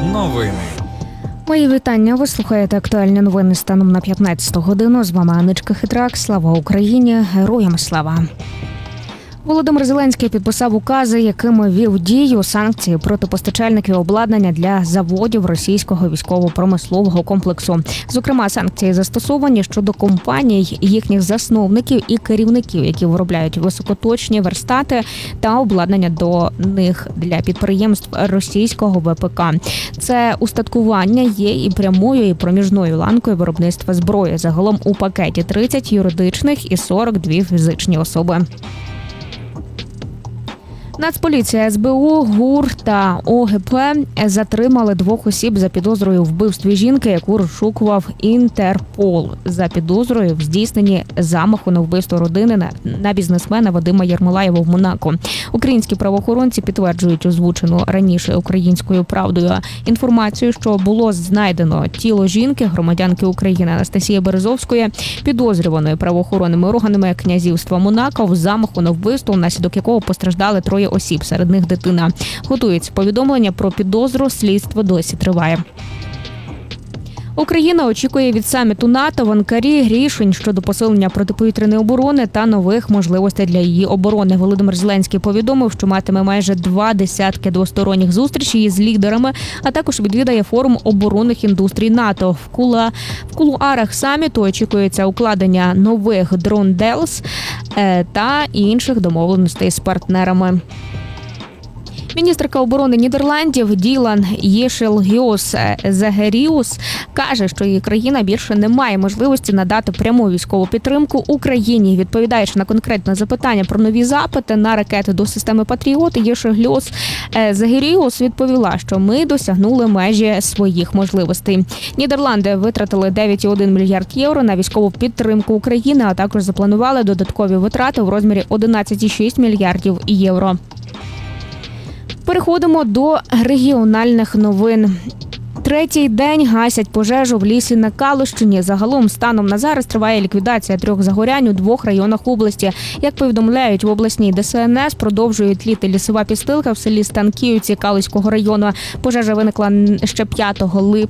Новини. Мої вітання. Ви слухаєте актуальні новини станом на 15 годину. З вами Аничка Хитрак. Слава Україні! Героям слава! Володимир Зеленський підписав укази, якими ввів дію санкції проти постачальників обладнання для заводів російського військово-промислового комплексу. Зокрема, санкції застосовані щодо компаній, їхніх засновників і керівників, які виробляють високоточні верстати та обладнання до них для підприємств російського ВПК. Це устаткування є і прямою, і проміжною ланкою виробництва зброї. Загалом у пакеті 30 юридичних і 42 фізичні особи. Нацполіція, СБУ, ГУР та ОГП затримали 2 осіб за підозрою в вбивстві жінки, яку розшукував Інтерпол за підозрою в здійсненні замаху на вбивство родини на бізнесмена Вадима Єрмолаєва в Монако. Українські правоохоронці підтверджують озвучену раніше Українською правдою інформацію, що було знайдено тіло жінки, громадянки України Анастасії Березовської, підозрюваної правоохоронними органами князівства Монако в замаху на вбивство, внаслідок якого постраждали 3 осіб, серед них дитина. Готується повідомлення про підозру, слідство досі триває. Україна очікує від саміту НАТО в Анкарі рішень щодо посилення протиповітряної оборони та нових можливостей для її оборони. Володимир Зеленський повідомив, що матиме майже 20 двосторонніх зустрічей з лідерами, а також відвідає форум оборонних індустрій НАТО. В кулуарах саміту очікується укладення нових дрон-делс та інших домовленостей з партнерами. Міністерка оборони Нідерландів Ділан Єшел-Гіос-Загеріус каже, що її країна більше не має можливості надати пряму військову підтримку Україні. Відповідаючи на конкретне запитання про нові запити на ракети до системи «Патріот», Єшел-Гіос-Загеріус відповіла, що ми досягнули межі своїх можливостей. Нідерланди витратили 9,1 мільярд євро на військову підтримку України, а також запланували додаткові витрати в розмірі 11,6 мільярдів євро. Переходимо до регіональних новин. 3-й день гасять пожежу в лісі на Калущині. Загалом станом на зараз триває ліквідація 3 загорянь у 2 районах області. Як повідомляють в обласній ДСНС, продовжує тліти лісова підстилка в селі Станківці Калузького району. Пожежа виникла ще 5 липня.